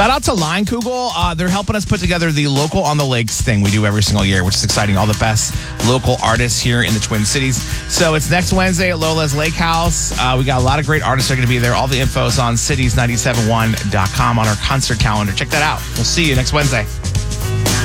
Shout out to Line Kugel. They're helping us put together the Local on the Lakes thing we do every single year, which is exciting. All the best local artists here in the Twin Cities. So it's next Wednesday at Lola's Lake House. We got a lot of great artists that are going to be there. All the info is on cities971.com on our concert calendar. Check that out. We'll see you next Wednesday.